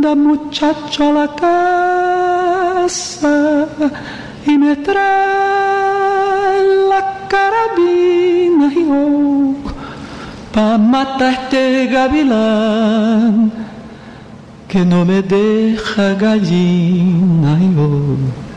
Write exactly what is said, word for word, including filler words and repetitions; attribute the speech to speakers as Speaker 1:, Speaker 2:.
Speaker 1: manda muchacho a la casa y me trae la carabina y oh, pa' matar este gavilán que no me deja gallina y oh.